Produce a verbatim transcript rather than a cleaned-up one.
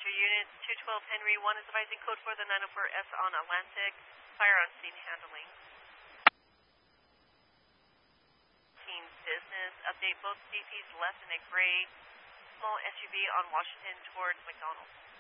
Roger, Unit two twelve Henry one is advising code for the nine oh four S on Atlantic. Fire on scene handling. Team business, update both C Ps left in a gray small S U V on Washington towards McDonald's.